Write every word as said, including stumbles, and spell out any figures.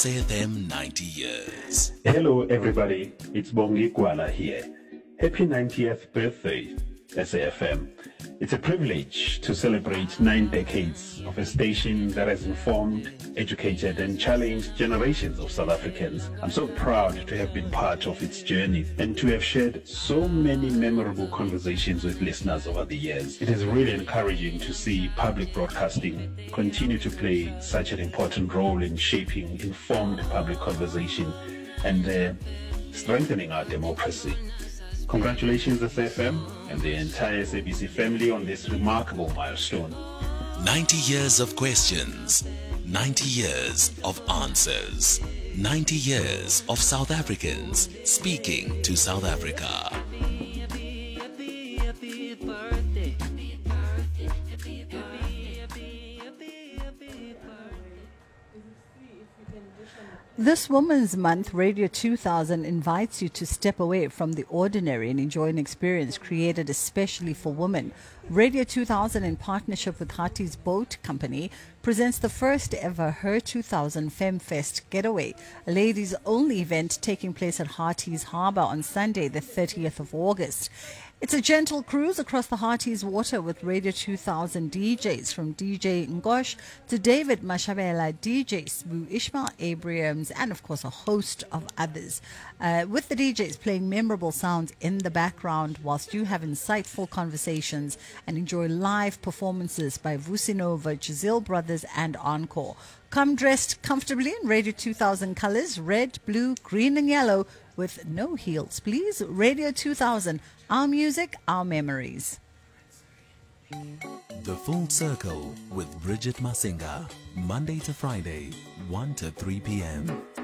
S A F M ninety years. Hello everybody, it's Bongi Kwala here. Happy ninetieth birthday, S A F M. It's a privilege to celebrate nine decades of a station that has informed, educated and challenged generations of South Africans. I'm so proud to have been part of its journey and to have shared so many memorable conversations with listeners over the years. It is really encouraging to see public broadcasting continue to play such an important role in shaping informed public conversation and uh, strengthening our democracy. Congratulations, S A F M and the entire S A B C family on this remarkable milestone. ninety years of questions, ninety years of answers, ninety years of South Africans speaking to South Africa. This Women's Month, Radio two thousand invites you to step away from the ordinary and enjoy an experience created especially for women. Radio two thousand, in partnership with Hati's Boat Company, presents the first ever Her two thousand FemFest Getaway, a ladies-only event taking place at Hati's Harbour on Sunday, the thirtieth of August. It's a gentle cruise across the Harties water with Radio two thousand D Js, from D J Ngosh to David Mashabela, D J Sbu, Ishmael Abrahams, and of course a host of others. Uh, with the D Js playing memorable sounds in the background whilst you have insightful conversations and enjoy live performances by Vusinova, Giselle Brothers and Encore. Come dressed comfortably in Radio two thousand colours, red, blue, green and yellow, with no heels, please. Radio two thousand, our music, our memories. The Full Circle with Bridget Masinga, Monday to Friday, one to three p.m.